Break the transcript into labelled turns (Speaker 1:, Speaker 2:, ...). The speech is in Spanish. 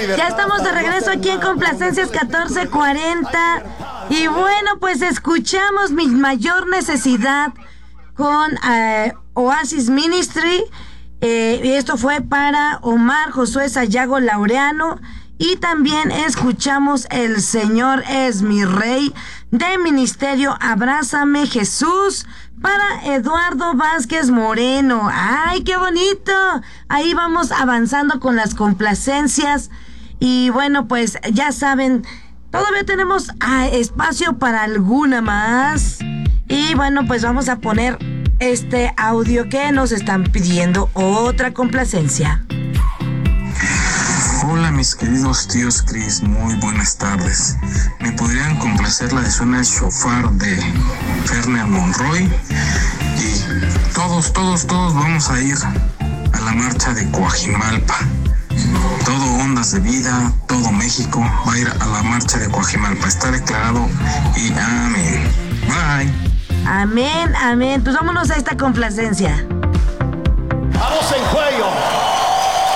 Speaker 1: Ya estamos de regreso aquí en Complacencias 1440. Y bueno, pues escuchamos Mi Mayor Necesidad con Oasis Ministry. Y esto fue para Omar Josué Sayago Laureano. Y también escuchamos El Señor es mi Rey de Ministerio Abrázame Jesús para Eduardo Vázquez Moreno. ¡Ay, qué bonito! Ahí vamos avanzando con las complacencias. Y bueno, pues ya saben, todavía tenemos espacio para alguna más. Y bueno, pues vamos a poner este audio que nos están pidiendo, otra complacencia.
Speaker 2: Hola mis queridos tíos Cris, muy buenas tardes. ¿Me podrían complacer la de Suena el Shofar de Ferner Monroy? Y todos vamos a ir a la marcha de Coajimalpa. Todo Ondas de Vida, todo México va a ir a la marcha de Coajimalpa. Está declarado y amén. Bye.
Speaker 1: Amén, amén. Pues vámonos a esta complacencia.
Speaker 3: Vamos en juego.